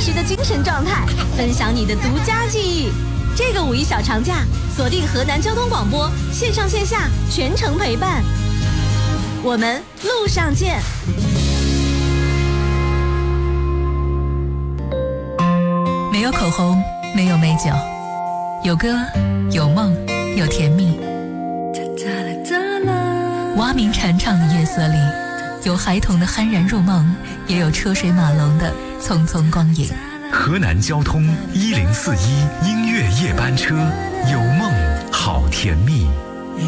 时的精神状态，分享你的独家记忆。这个五一小长假，锁定河南交通广播，线上线下全程陪伴。我们路上见。 没有口红，没有美酒，有歌，有梦，有甜蜜。蛙鸣蝉唱的夜色里，有孩童的酣然入梦，也有车水马龙的匆匆光影。 河南交通1041音乐夜班车，有梦好甜蜜。